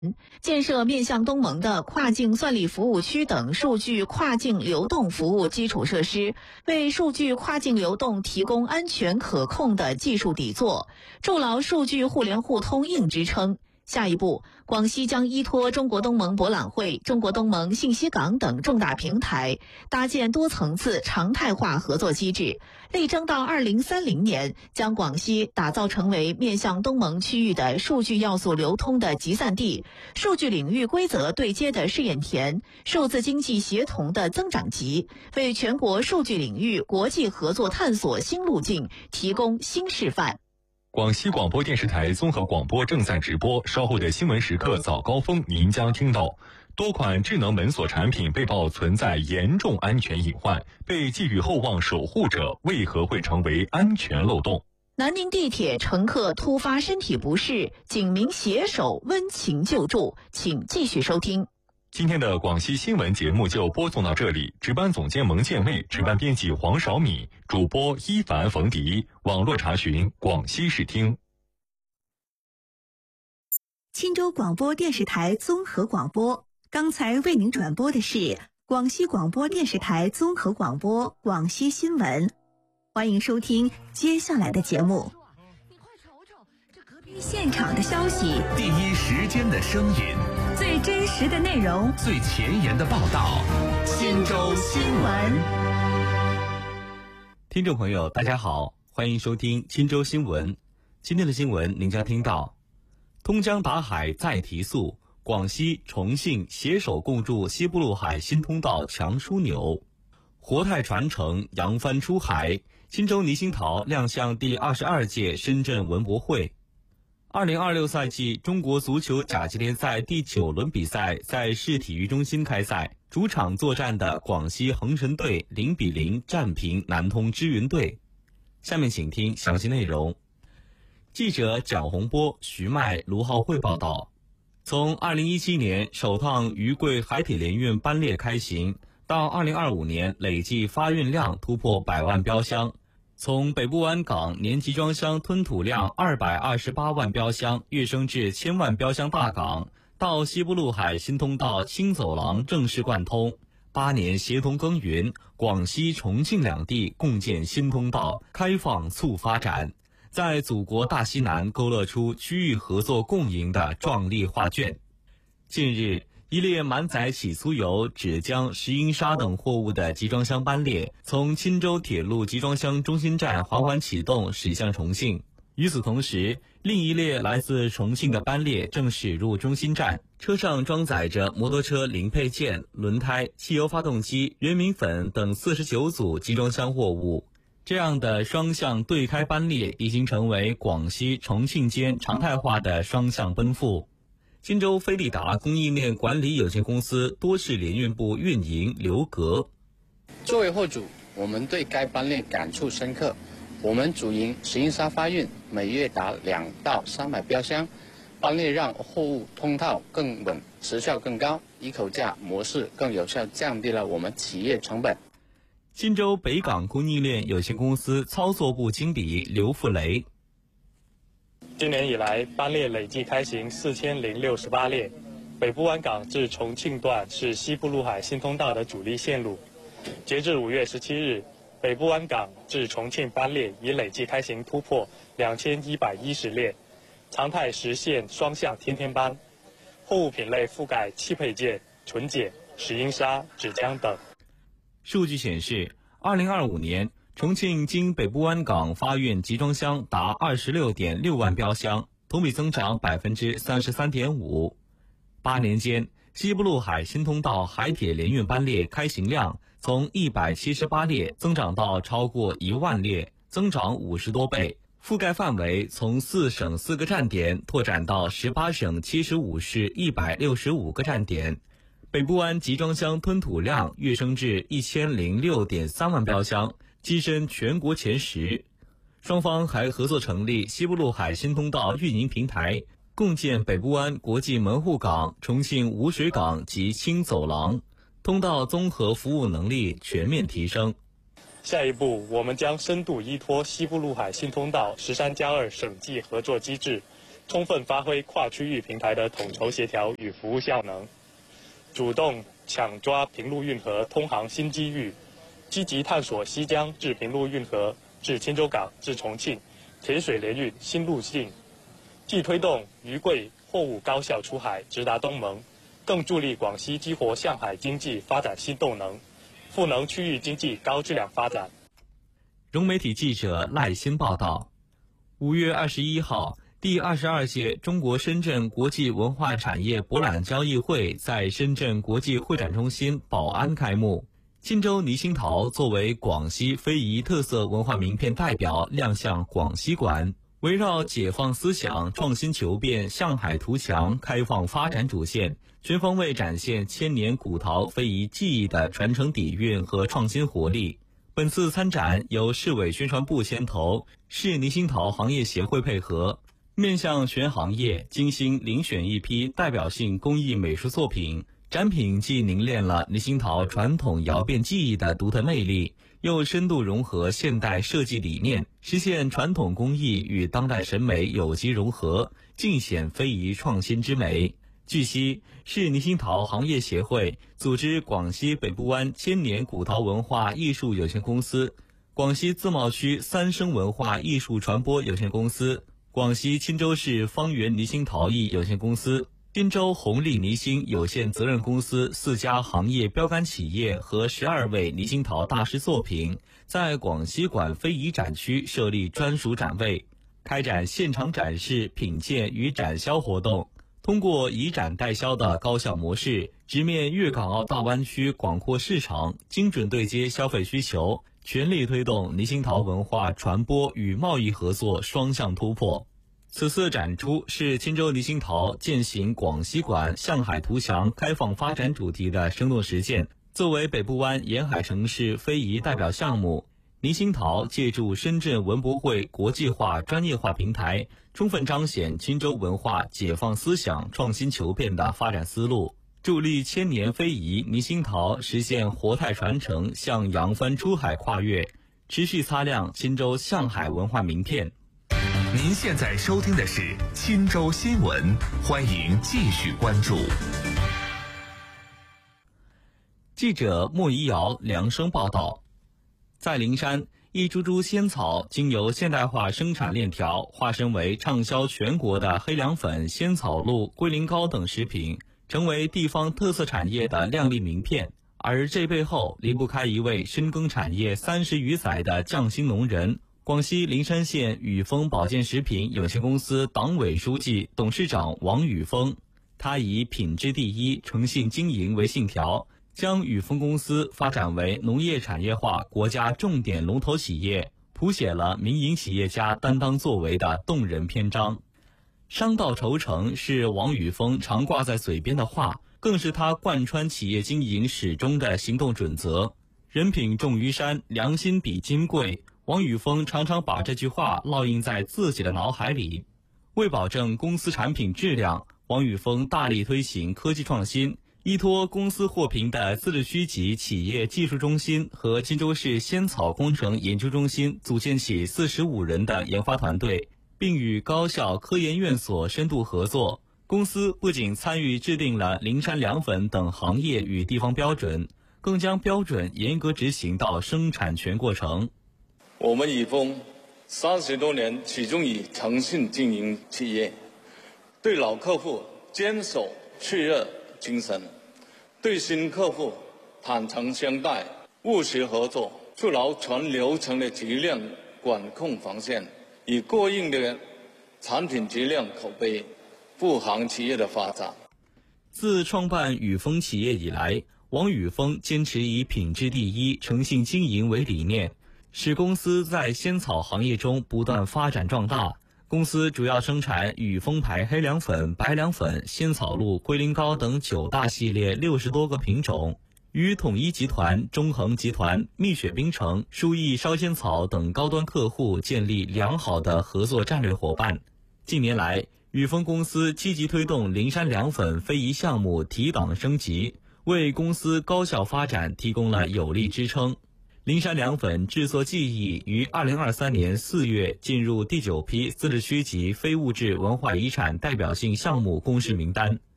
建设面向东盟的跨境算力服务区等数据跨境流动服务基础设施，为数据跨境流动提供安全可控的技术底座，筑牢数据互联互通硬支撑。下一步，广西将依托中国东盟博览会、中国东盟信息港等重大平台，搭建多层次常态化合作机制，力争到2030年将广西打造成为面向东盟区域的数据要素流通的集散地、数据领域规则对接的试验田、数字经济协同的增长极，为全国数据领域国际合作探索新路径提供新示范。 广西广播电视台综合广播正在直播，稍后的新闻时刻早高峰您将听到多款智能门锁产品被曝存在严重安全隐患，被寄予厚望守护者为何会成为安全漏洞？ 南宁地铁乘客突发身体不适，警民携手温情救助，请继续收听。 今天的广西新闻节目就播送到这里，值班总监蒙建卫，值班编辑黄少米，主播伊凡、冯迪，网络查询广西视听。 钦州广播电视台综合广播，刚才为您转播的是广西广播电视台综合广播广西新闻，欢迎收听接下来的节目。 你快瞅瞅，这隔壁现场的消息， 第一时间的声音， 最真实的内容， 最前沿的报道， 钦州新闻。 听众朋友大家好，欢迎收听钦州新闻。今天的新闻您将听到通江达海再提速，广西、重庆携手共筑西部陆海新通道强枢纽，活态传承扬帆出海，钦州倪星陶亮相第22届深圳文博会。2026赛季中国足球甲级联赛第9轮比赛在市体育中心开赛，主场作战的广西恒神队0-0战平南通支云队。下面请听详细内容。记者蒋洪波、徐迈、卢浩慧报道。从2017年首趟渝桂海铁联运班列开行，到2025年累计发运量突破100万标箱。从北部湾港年集装箱吞吐量228万标箱跃升至1000万标箱大港，到西部陆海新通道新走廊正式贯通，8年协同耕耘，广西、重庆两地共建新通道，开放促发展，在祖国大西南勾勒出区域合作共赢的壮丽画卷。近日，一列满载起酥油、纸浆、石英砂等货物的集装箱班列从钦州铁路集装箱中心站缓缓启动，驶向重庆。与此同时，另一列来自重庆的班列正驶入中心站，车上装载着摩托车零配件、轮胎、汽油发动机、原米粉等49组集装箱货物。这样的双向对开班列已经成为广西、重庆间常态化的双向奔赴。钦州飞利达供应链管理有限公司多市联运部运营刘格。 作为货主，我们对该班列感触深刻。我们主营石英砂发运，每月达200到300标箱，班列让货物通套更稳，时效更高，一口价模式更有效降低了我们企业成本。 钦州北港供应链有限公司操作部经理刘富雷。 今年以来，班列累计开行4068列，北部湾港至重庆段是西部陆海新通道的主力线路。截至5月17日，北部湾港至重庆班列已累计开行突破2110列，常态实现双向天天班，货物品类覆盖汽配件、纯碱、石英砂、纸浆等。 数据显示，2025年重庆经北部湾港发运集装箱达26.6万标箱，同比增长33.5%。8年间，西部陆海新通道海铁联运班列开行量从178列增长到超过1万列，增长50多倍。覆盖范围从4省4个站点拓展到18省75市165个站点。北部湾集装箱吞吐量跃升至1006.3万标箱，跻身全国前10。双方还合作成立西部陆海新通道运营平台，共建北部湾国际门户港、重庆无水港及轻走廊，通道综合服务能力全面提升。 下一步，我们将深度依托西部陆海新通道13+2省际合作机制， 充分发挥跨区域平台的统筹协调与服务效能，主动抢抓平陆运河通航新机遇，积极探索西江至平陆运河至钦州港至重庆铁水联运新路径，既推动渝桂货物高效出海直达东盟，更助力广西激活向海经济发展新动能，赋能区域经济高质量发展。 融媒体记者赖鑫报道，5月21号，第22届中国深圳国际文化产业博览交易会在深圳国际会展中心宝安开幕。钦州倪星陶作为广西非遗特色文化名片代表亮相广西馆，围绕解放思想、创新求变、向海图强、开放发展主线，全方位展现千年古陶非遗技艺的传承底蕴和创新活力。本次参展由市委宣传部牵头，市倪星陶行业协会配合，面向全行业精心遴选一批代表性工艺美术作品。展品既凝练了倪星陶传统窑变技艺的独特魅力，又深度融合现代设计理念，实现传统工艺与当代审美有机融合，尽显非遗创新之美。据悉，市倪星陶行业协会组织广西北部湾千年古陶文化艺术有限公司、广西自贸区三生文化艺术传播有限公司、广西钦州市方圆倪星陶艺有限公司、钦州红利倪星有限责任公司4家行业标杆企业和12位倪星陶大师作品，在广西馆非遗展区设立专属展位，开展现场展示、品鉴与展销活动。通过以展代销的高效模式，直面粤港澳大湾区广阔市场，精准对接消费需求，全力推动倪星陶文化传播与贸易合作双向突破。此次展出是钦州倪星陶践行广西馆向海图强、开放发展主题的生动实践。作为北部湾沿海城市非遗代表项目，倪星陶借助深圳文博会国际化专业化平台，充分彰显钦州文化解放思想、创新求变的发展思路，助力千年非遗倪星陶实现活态传承，向扬帆出海跨越，持续擦亮钦州向海文化名片。 您现在收听的是钦州新闻，欢迎继续关注。 记者莫宜瑶量身报道，在灵山，一株株仙草经由现代化生产链条，化身为畅销全国的黑凉粉、仙草露、龟苓膏等食品，成为地方特色产业的亮丽名片。而这背后离不开一位深耕产业30余载的匠心农人。广西灵山县宇丰保健食品有限公司党委书记、董事长王宇峰，他以品质第一、诚信经营为信条，将宇丰公司发展为农业产业化国家重点龙头企业，谱写了民营企业家担当作为的动人篇章。商道酬诚是王宇峰常挂在嘴边的话，更是他贯穿企业经营始终的行动准则。人品重于山，良心比金贵。王宇峰常常把这句话烙印在自己的脑海里。为保证公司产品质量，王宇峰大力推行科技创新，依托公司获评的自治区级企业技术中心和钦州市仙草工程研究中心组建起45人的研发团队，并与高校科研院所深度合作。公司不仅参与制定了灵山凉粉等行业与地方标准，更将标准严格执行到生产全过程。 我们宇丰30多年始终以诚信经营企业，对老客户坚守炽热精神，对新客户坦诚相待，务实合作，筑牢全流程的质量管控防线，以过硬的产品质量口碑护航企业的发展。 自创办宇丰企业以来，王宇峰坚持以品质第一、诚信经营为理念，使公司在仙草行业中不断发展壮大。公司主要生产宇丰牌黑凉粉、白凉粉、仙草露、龟苓膏等9大系列60多个品种，与统一集团、中恒集团、蜜雪冰城、舒逸烧仙草等高端客户建立良好的合作战略伙伴。近年来，宇丰公司积极推动灵山凉粉非遗项目提档升级，为公司高效发展提供了有力支撑。 灵山凉粉制作技艺于2023年4月进入第9批自治区级非物质文化遗产代表性项目公示名单。